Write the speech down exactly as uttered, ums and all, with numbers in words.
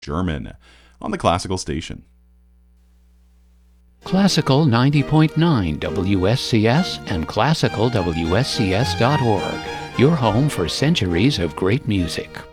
German on the Classical Station. Classical ninety point nine W S C S and classical W S C S dot org, your home for centuries of great music.